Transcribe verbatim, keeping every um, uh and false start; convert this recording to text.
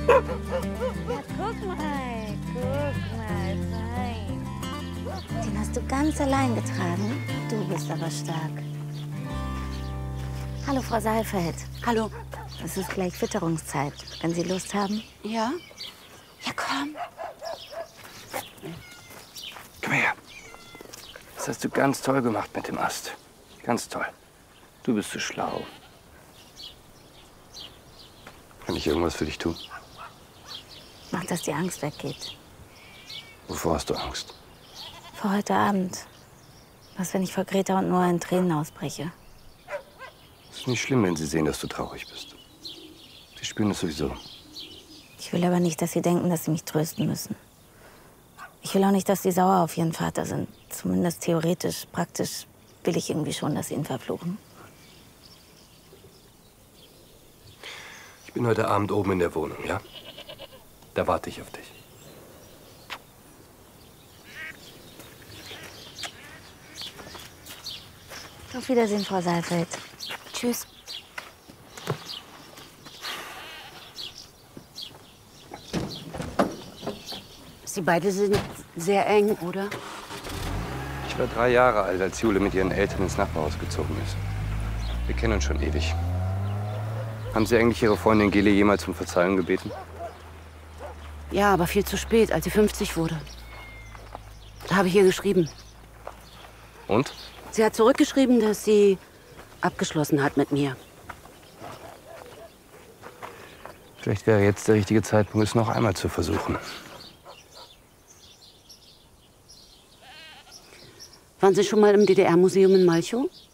Ja, guck mal, guck mal, fein. Den hast du ganz allein getragen. Du bist aber stark. Hallo, Frau Saalfeld. Hallo. Es ist gleich Fütterungszeit. Wenn Sie Lust haben? Ja? Ja, komm. Komm her. Das hast du ganz toll gemacht mit dem Ast. Ganz toll. Du bist so schlau. Kann ich irgendwas für dich tun? Mach, dass die Angst weggeht. Wovor hast du Angst? Vor heute Abend. Was, wenn ich vor Greta und Noah in Tränen ausbreche? Ist nicht schlimm, wenn sie sehen, dass du traurig bist. Sie spüren es sowieso. Ich will aber nicht, dass sie denken, dass sie mich trösten müssen. Ich will auch nicht, dass sie sauer auf ihren Vater sind. Zumindest theoretisch, praktisch will ich irgendwie schon, dass sie ihn verfluchen. Ich bin heute Abend oben in der Wohnung, ja? Da warte ich auf dich. Auf Wiedersehen, Frau Saalfeld. Tschüss. Sie beide sind sehr eng, oder? Ich war drei Jahre alt, als Jule mit ihren Eltern ins Nachbarhaus gezogen ist. Wir kennen uns schon ewig. Haben Sie eigentlich Ihre Freundin Gele jemals um Verzeihung gebeten? Ja, aber viel zu spät, als sie fünfzig wurde. Da habe ich ihr geschrieben. Und? Sie hat zurückgeschrieben, dass sie abgeschlossen hat mit mir. Vielleicht wäre jetzt der richtige Zeitpunkt, es noch einmal zu versuchen. Waren Sie schon mal im D D R-Museum in Malchow?